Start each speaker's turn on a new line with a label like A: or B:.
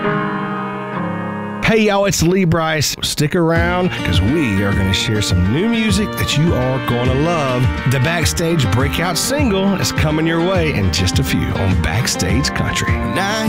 A: Hey y'all, it's Lee Brice. Stick around because we are going to share some new music that you are going to love. The Backstage breakout single is coming your way in just a few on Backstage Country.
B: Now